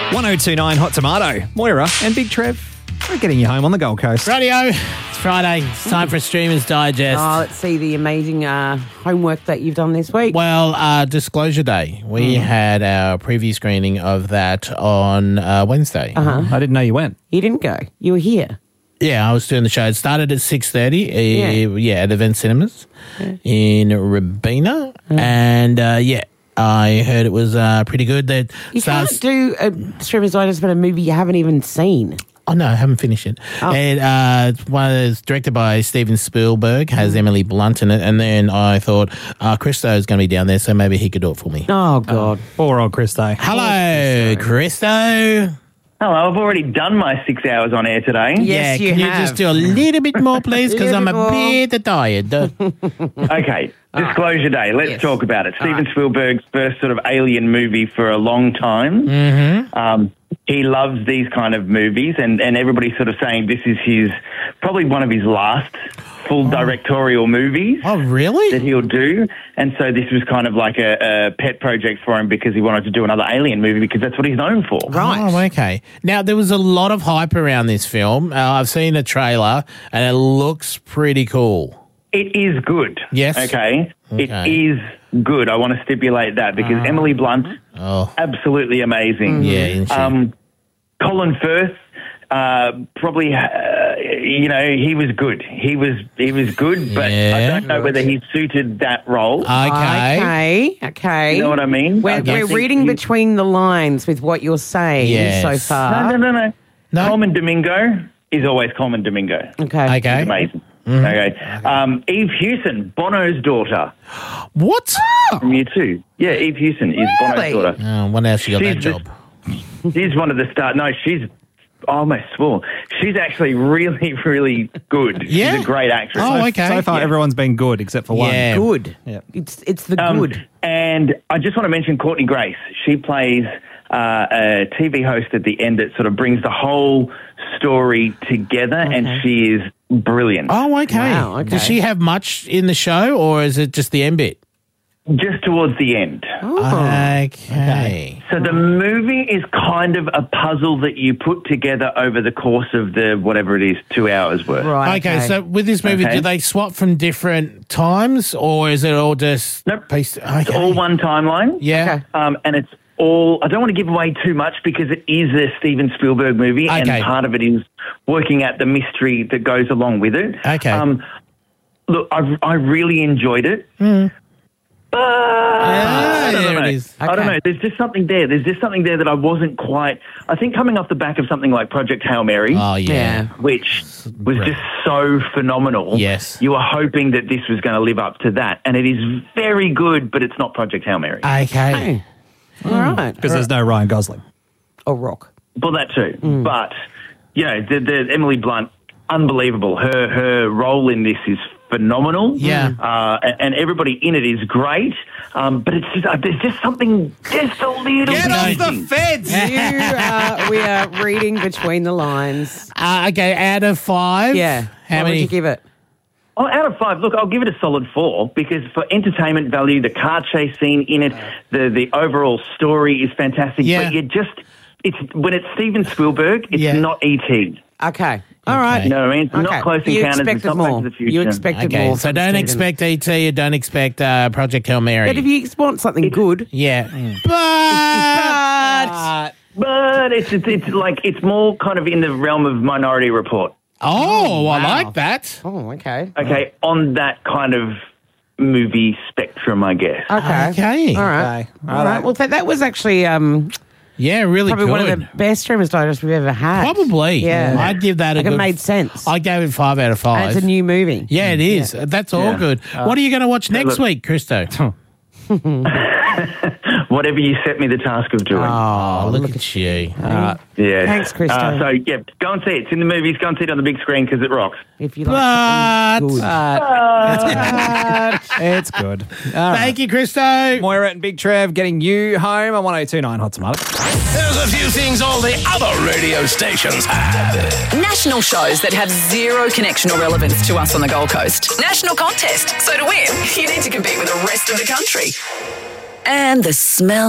1029 Hot Tomato. Moira and Big Trev are getting you home on the Gold Coast. Radio. It's Friday. It's time for a Streamers Digest. Oh, let's see the amazing homework that you've done this week. Well, Disclosure Day. We had our preview screening of that on Wednesday. I didn't know you went. You didn't go. You were here. Yeah, I was doing the show. It started at 6:30. At Event Cinemas in Robina, and I heard it was pretty good. That You can't do a Streamers Digest about a movie you haven't even seen. Oh, no, I haven't finished it. It's directed by Steven Spielberg, has Emily Blunt in it, and then I thought Christo is going to be down there, so maybe he could do it for me. Oh, God. Poor old Christo. Hello, Christo. Hello, I've already done my 6 hours on air today. Yes, Can you just do a little bit more, please? Because I'm a bit tired. Okay, Disclosure Day. Let's talk about it. Steven Spielberg's first sort of alien movie for a long time. Mm-hmm. He loves these kind of movies, and everybody's sort of saying this is probably one of his last full directorial movies. Oh, really? That he'll do. And so this was kind of like a pet project for him because he wanted to do another alien movie because that's what he's known for. Right. Oh, okay. Now, there was a lot of hype around this film. I've seen a trailer, and it looks pretty cool. It is good. Yes. Okay. It is good. I want to stipulate that because Emily Blunt, absolutely amazing. Yeah, isn't she? Colin Firth, probably, he was good. He was good, but I don't know whether he suited that role. Okay. Okay. You know what I mean? We're reading between the lines with what you're saying so far. No. Coleman Domingo is always Coleman Domingo. Okay. He's amazing. Okay. Eve Hewson, Bono's daughter. What? From U2. Yeah, Eve Hewson is Bono's daughter. Oh, when else you got that job? She's one of the stars. No, she's almost swore. She's actually really, really good. Yeah? She's a great actress. Oh, okay. So far, everyone's been good except for one. Yeah. Good. Yeah. It's the good. And I just want to mention Courtney Grace. She plays a TV host at the end that sort of brings the whole story together, and she is brilliant. Oh, okay. Wow, okay. Does she have much in the show, or is it just the end bit? Just towards the end. Okay. So the movie is kind of a puzzle that you put together over the course of the, whatever it is, 2 hours worth. Right. Okay, so with this movie, do they swap from different times, or is it all just... Nope. It's all one timeline. Yeah. And it's all... I don't want to give away too much because it is a Steven Spielberg movie, and part of it is working out the mystery that goes along with it. Okay. Look, I really enjoyed it. I don't know. There it is. I don't know. There's just something there. There's just something there that I wasn't quite... I think coming off the back of something like Project Hail Mary... Oh, yeah. Which was just so phenomenal. Yes. You were hoping that this was going to live up to that. And it is very good, but it's not Project Hail Mary. Okay. All right. Because there's no Ryan Gosling. Or Rock. Well, that too. But, the Emily Blunt, unbelievable. Her role in this is phenomenal. Yeah. And everybody in it is great. But it's just, there's just something just a little Get off the missing. fence! We are reading between the lines. Okay, out of 5? Yeah. How what many? would you give it? Oh, out of 5, look, I'll give it a solid 4 because for entertainment value, the car chase scene in it, the overall story is fantastic. Yeah. But when it's Steven Spielberg, it's not E.T. Okay. All right. You know what I mean? It's not Close You Encounters, it's expected not more. Back to the Future. You expected Okay, more. so from don't Steven. expect E.T., you don't expect Project Hail Mary. But if you want something good... Yeah. But it's more kind of in the realm of Minority Report. Oh, I like that. Oh, okay. Okay, on that kind of movie spectrum, I guess. Okay. All right. Okay. All right. Well, that was actually Yeah, really probably good. one of the best Streamers Digest we've ever had. Probably. Yeah. I'd give that a Like good... it made sense. I gave it 5 out of 5. And it's a new movie. Yeah, it is. That's all Yeah. good. What are you going to watch next week, Christo? Whatever you set me the task of doing. Oh, look at you. Yeah. Thanks, Christo. So, go and see it. It's in the movies. Go and see it on the big screen because it rocks. If you like something good. It's good. All right. Thank you, Christo. Moira and Big Trev getting you home on 1029 Hot Tomato. There's a few things all the other radio stations have. National shows that have zero connection or relevance to us on the Gold Coast. National contest. So to win, you need to compete with the rest of the country. And the smell